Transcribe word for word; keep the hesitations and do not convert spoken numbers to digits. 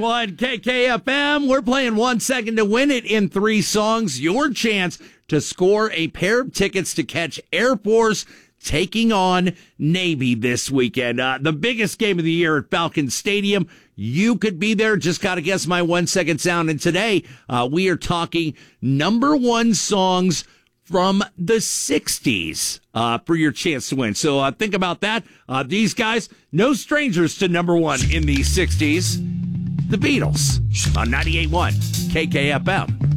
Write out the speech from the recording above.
one K K F M. We're playing One Second to Win It in three songs. Your chance to score a pair of tickets to catch Air Force taking on Navy this weekend. Uh, the biggest game of the year at Falcon Stadium. You could be there. Just got to guess my one second sound. And today, uh, we are talking number one songs from the sixties uh, for your chance to win. So uh, think about that. Uh, these guys, no strangers to number one in the sixties. The Beatles on ninety-eight point one K K F M.